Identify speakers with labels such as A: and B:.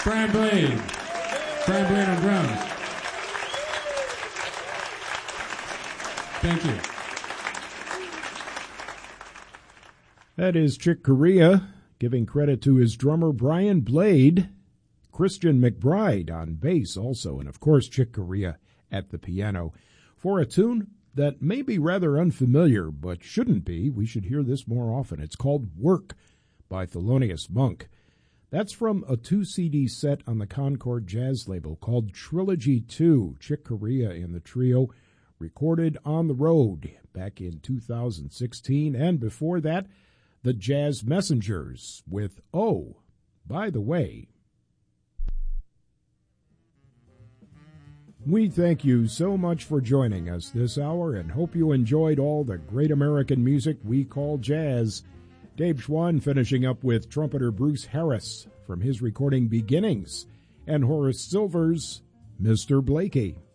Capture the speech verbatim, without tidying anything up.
A: Brian Blade. Brian Blade on drums. Thank you.
B: That is Chick Corea, giving credit to his drummer Brian Blade, Christian McBride on bass also, and of course Chick Corea at the piano, for a tune that may be rather unfamiliar, but shouldn't be. We should hear this more often. It's called Work by Thelonious Monk. That's from a two-C D set on the Concord Jazz label called Trilogy two. Chick Corea and the trio recorded on the road back in two thousand sixteen. And before that, the Jazz Messengers with Oh, By the Way. We thank you so much for joining us this hour and hope you enjoyed all the great American music we call jazz. Dave Schwann finishing up with trumpeter Bruce Harris from his recording Beginnings and Horace Silver's Mister Blakey.